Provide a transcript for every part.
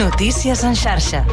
Notícies en xarxa.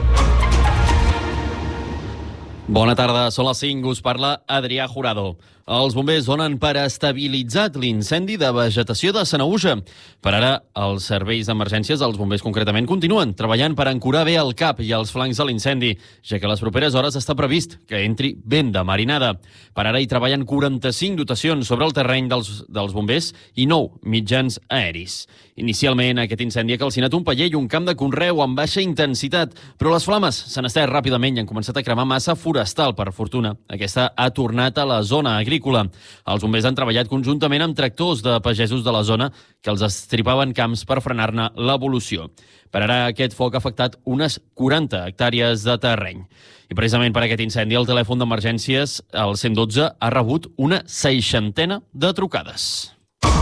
Bona tarda, són les 5, us parla Adrià Jurado. Els bombers donen per estabilitzat l'incendi de vegetació de Sanaüja. Per ara, els serveis d'emergències, els bombers concretament, continuen treballant per ancorar bé el cap i els flancs de l'incendi, ja que a les properes hores està previst que entri vent de marinada. Per ara hi treballen 45 dotacions sobre el terreny dels bombers i 9 mitjans aeris. Inicialment, aquest incendi ha calcinat un paller i un camp de conreu amb baixa intensitat, però les flames s'han estès ràpidament i han començat a cremar massa forestal, per fortuna. Aquesta ha tornat a la zona agrícola. Els bombers han treballat conjuntament amb tractors de pagesos de la zona que els estripaven camps per frenar-ne l'evolució. Per ara, aquest foc ha afectat unes 40 hectàrees de terreny. I precisament per aquest incendi, el telèfon d'emergències, el 112, ha rebut una 60ena de trucades.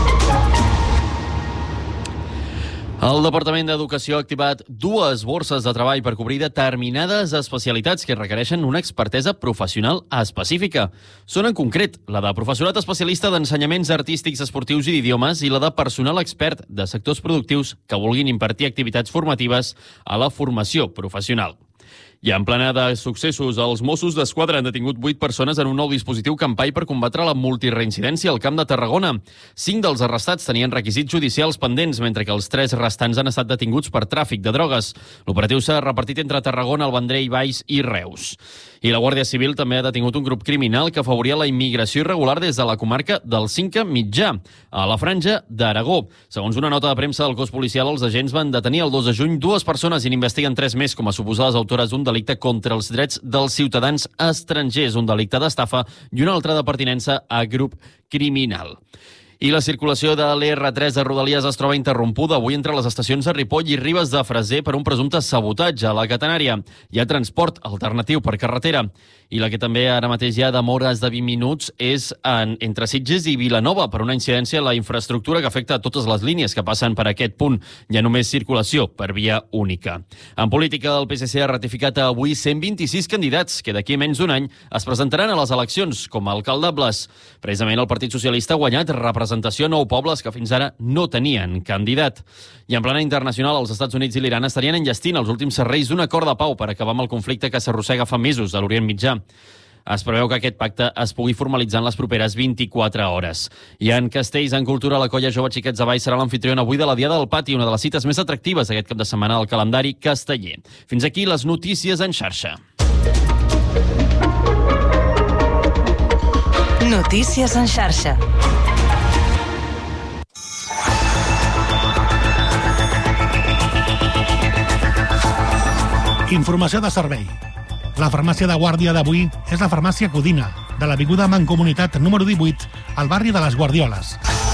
El Departament d'Educació ha activat 2 borses de treball per cobrir determinades especialitats que requereixen una expertesa professional específica. Són en concret la de professorat especialista d'ensenyaments artístics, esportius i d'idiomes i la de personal expert de sectors productius que vulguin impartir activitats formatives a la formació professional. I en plena de successos, els Mossos d'Esquadra han detingut 8 persones en un nou dispositiu Campai per combatre la multireincidència al Camp de Tarragona. 5 dels arrestats tenien requisits judicials pendents, mentre que els 3 restants han estat detinguts per tràfic de drogues. L'operatiu s'ha repartit entre Tarragona, el Vendrell, Valls i Reus. I la Guàrdia Civil també ha detingut un grup criminal que afavoria la immigració irregular des de la comarca del Cinca Mitjà, a la Franja d'Aragó. Segons una nota de premsa del cos policial, els agents van detenir el 2 de juny 2 persones i n'investiguen 3 més com a suposades autores d'un delicte contra els drets dels ciutadans estrangers, un delicte d'estafa i un altre de pertinença a grup criminal. I la circulació de l'R3 de Rodalies es troba interrompuda avui entre les estacions de Ripoll i Ribes de Freser per un presumpte sabotatge a la catenària. Hi ha transport alternatiu per carretera. I la que també ara mateix hi ha demores de 20 minuts és entre Sitges i Vilanova per una incidència a la infraestructura que afecta a totes les línies que passen per aquest punt. Hi ha només circulació per via única. En política, el PSC ha ratificat avui 126 candidats que d'aquí a menys d'un any es presentaran a les eleccions com a alcaldables. Precisament el Partit Socialista ha guanyat representació a 9 pobles que fins ara no tenien candidat. I en plana internacional, els Estats Units i l'Iran estarien enllestint els últims serrells d'un acord de pau per acabar amb el conflicte que s'arrossega fa mesos a l'Orient Mitjà. Es preveu que aquest pacte es pugui formalitzar en les properes 24 hores. I en Castells, en cultura, la colla Jove Xiquets de Valls serà l'amfitriona avui de la Diada del Pati, una de les cites més atractives d'aquest cap de setmana del calendari casteller. Fins aquí les notícies en xarxa. Notícies en xarxa. Informació de servei. La farmàcia de guàrdia d'avui és la farmàcia Codina, de l'avinguda Mancomunitat número 18, al barri de les Guardioles.